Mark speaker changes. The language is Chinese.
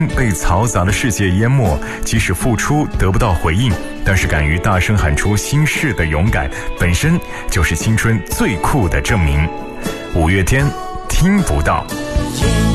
Speaker 1: 被嘈杂的世界淹没，即使付出得不到回应，但是敢于大声喊出心事的勇敢，本身就是青春最酷的证明。五月天，听不到。